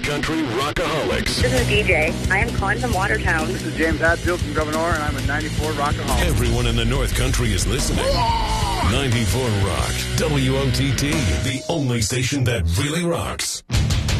Country Rockaholics. This is DJ. I am calling from Watertown. This is James Hatfield from Governor, and I'm a 94 Rockaholic. Everyone in the North Country is listening. 94 Rock. WOTT, the only station that really rocks.